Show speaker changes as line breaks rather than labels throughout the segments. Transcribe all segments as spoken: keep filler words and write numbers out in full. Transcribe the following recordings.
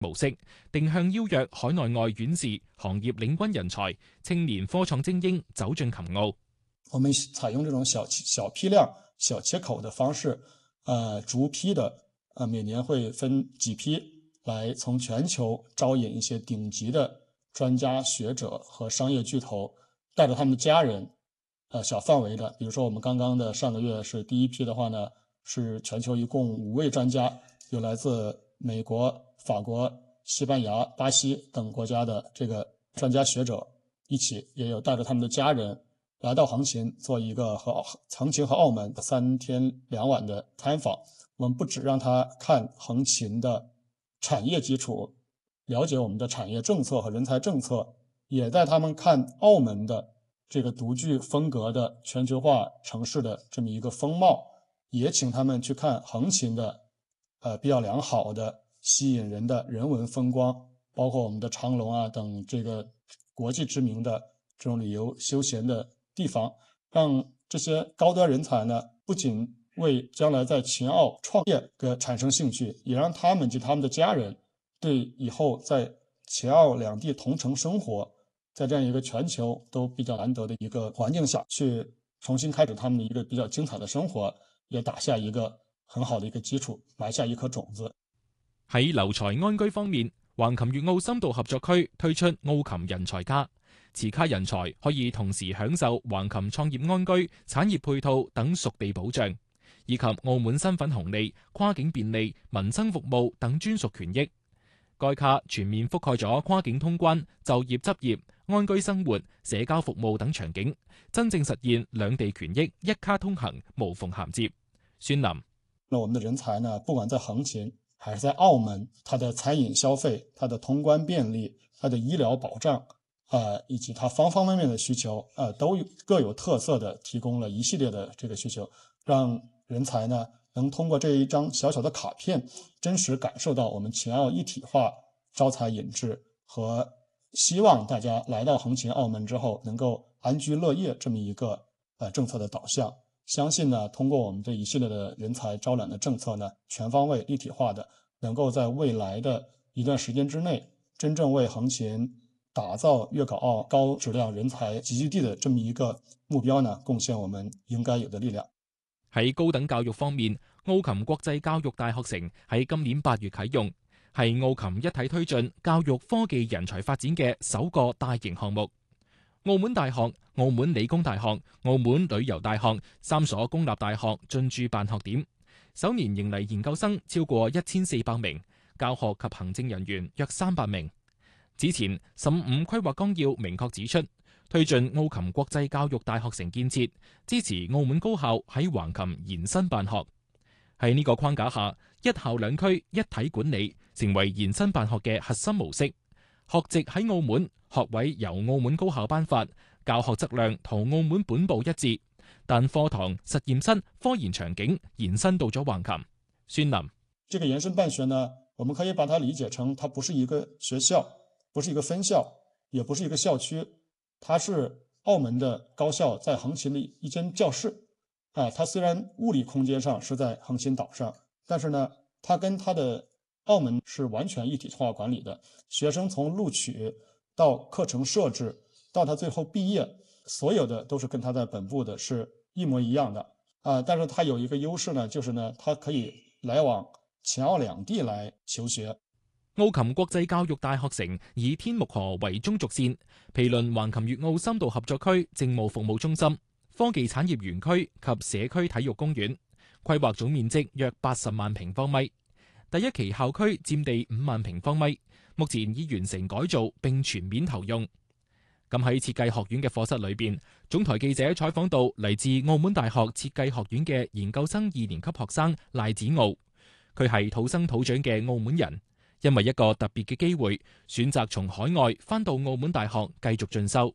模式，定向邀約海內外院士、行業領軍人才、青年科創精英走進琴澳。
我們採用這種小小批量、小切口的方式，呃，逐批的，呃，每年會分幾批來從全球招引一些頂級的專家學者和商業巨頭，帶着他們的家人，呃，小範圍的，比如說我們剛剛的上個月是第一批的話呢，是全球一共五位專家，有來自美國、法國、西班牙、巴西等國家的這個專家學者一起，也有帶着他們的家人來到橫琴做一個和橫琴和澳門三天兩晚的參訪。我們不只讓他看橫琴的產業基礎，了解我們的產業政策和人才政策，也帶他們看澳門的這個獨具風格的全球化城市的這麼一個風貌，也請他們去看橫琴的呃比較良好的吸引人的人文風光，包括我們的長隆啊等這個國際知名的這種旅遊休閒的地方，讓這些高端人才呢，不僅為將來在秦澳創業嘅產生興趣，也讓他們及他們的家人對以後在秦澳兩地同城生活，在這樣一個全球都比較難得的一個環境下去重新開始他們的一個比較精彩的生活，也打下一個很好的一個基礎，埋下一顆種子。
喺留才安居方面，橫琴粵澳深度合作區推出澳琴人才卡，持卡人才可以同時享受橫琴創業安居、產業配套等屬地保障，以及澳門身份紅利、跨境便利、民生服務等專屬權益。該卡全面覆蓋咗跨境通關、就業執業、安居生活、社交服務等場景，真正實現兩地權益一卡通行，無縫銜接。孫林，
那我們的人才呢，不管在橫琴還是在澳門，它的餐飲消費、它的通關便利、它的醫療保障，呃，以及它方方面面的需求，呃，都各有特色的提供了一系列的這個需求，讓人才呢能通過這一張小小的卡片，真實感受到我們秦澳一體化、招才引智和希望大家來到橫琴澳門之後能夠安居樂業這麼一個呃政策的導向。相信呢，通過我們這一系列的人才招攬的政策呢，全方位立體化的，能夠在未來的一段時間之內，真正為橫琴打造粵港澳高質量人才集聚地的這麼一個目標呢，貢獻我們應該有的力量。
喺高等教育方面，澳琴國際教育大學城喺今年八月啟用，係澳琴一體推進教育科技人才發展嘅首個大型項目。澳門大學、澳門理工大學、澳門旅遊大學三所公立大學進駐辦學點，首年迎嚟研究生超過一千四百名，教學及行政人員約三百名。此前，十五規劃綱要明確指出，推進澳琴國際教育大學城建設，支持澳門高校喺橫琴延伸辦學。喺呢個框架下，一校兩區一體管理成為延伸辦學嘅核心模式。學籍喺澳門，學位由澳門高校頒發，教學質量同澳門本部一致，但課堂、實驗室、科研場景延伸到咗橫琴。孫林，
這個延伸辦學呢，我們可以把它理解成，它不是一個學校，不是一個分校，也不是一個校區，它是澳門的高校在橫琴的一間教室。啊，它雖然物理空間上是在橫琴島上，但是呢，它跟它的澳門是完全一體化管理的。學生從錄取到課程設置到他最後畢業，所有的都是跟他在本部的是一模一樣的。啊，但是它有一個優勢呢，就是呢，它可以來往秦澳兩地來求學。
澳琴國際教育大學城以天目河為中軸線，毗鄰橫琴粵澳深度合作區政務服務中心、科技產業園區及社區體育公園，規劃總面積約八十萬平方米。第一期校區佔地五萬平方米，目前已完成改造並全面投用。咁喺設計學院嘅課室裏邊，總台記者採訪到嚟自澳門大學設計學院嘅研究生二年級學生賴子傲，佢係土生土長嘅澳門人，因為一個特別嘅機會，選擇從海外返到澳門大學繼續進修。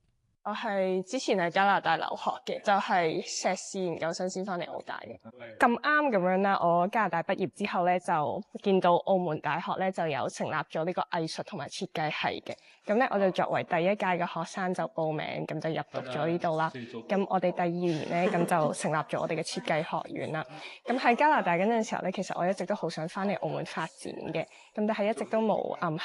我係之前喺加拿大留學嘅，就係碩士研究生先翻嚟澳大嘅。咁啱咁樣啦，我加拿大畢業之後咧，就見到澳門大學咧就有成立咗呢個藝術同埋設計系嘅。咁咧我就作為第一屆嘅學生就報名，咁就入讀咗呢度啦。咁我哋第二年咧，咁就成立咗我哋嘅設計學院啦。咁喺加拿大嗰陣時候咧，其實我一直都好想翻嚟澳門發展嘅，咁但係一直都冇嗯